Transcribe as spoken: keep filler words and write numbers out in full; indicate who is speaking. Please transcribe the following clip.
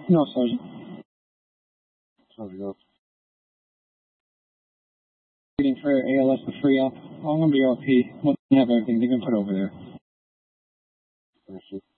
Speaker 1: No, Sergeant.
Speaker 2: Sergeant goes.
Speaker 1: Waiting for A L S to free up. All number O P. We'll have everything they can put over there.
Speaker 2: Understood.